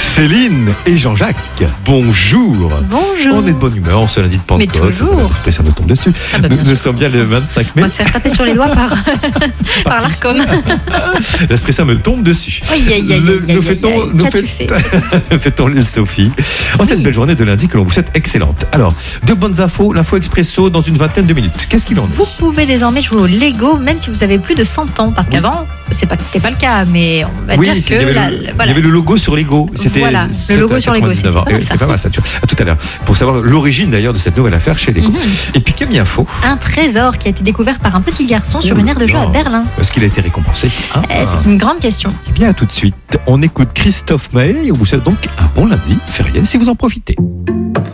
Céline et Jean-Jacques, bonjour. Bonjour. On est de bonne humeur, on se lundi de Pentecôte. Mais toujours. L'esprit ça nous tombe dessus. Nous sommes bien le 25 mai. On va se faire taper sur les doigts par l'ARCOM. L'Esprit Saint me tombe dessus. Nous fêtons les Sophie. En cette belle journée de lundi que l'on vous souhaite excellente. Alors, de bonnes infos, l'info expresso dans une vingtaine de minutes. Qu'est-ce qu'il en est? Vous pouvez désormais jouer au Lego même si vous avez plus de 100 ans. Parce qu'avant, c'était pas le cas, mais on va dire que... Il y avait le logo sur Lego. Voilà, le logo sur Lego, c'est pas mal ça. À tout à l'heure. Pour savoir l'origine d'ailleurs de cette nouvelle affaire chez Lego. Et puis Camille Info. Un trésor qui a été découvert par un petit garçon sur une aire de jeu à Berlin. Est-ce qu'il a été récompensé? C'est une grande question. Eh bien, à tout de suite. On écoute Christophe Maé et on vous souhaite donc un bon lundi férié si vous en profitez.